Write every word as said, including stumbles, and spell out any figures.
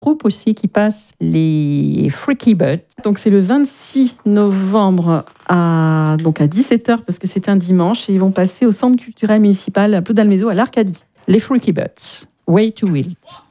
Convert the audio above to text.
groupe aussi qui passe, les Freaky Birds. Donc c'est le vingt-six novembre à, donc à dix-sept heures parce que c'est un dimanche et ils vont passer au centre culturel municipal à Plodalmézo à l'Arcadie. Les Freaky Birds, Way to Wild.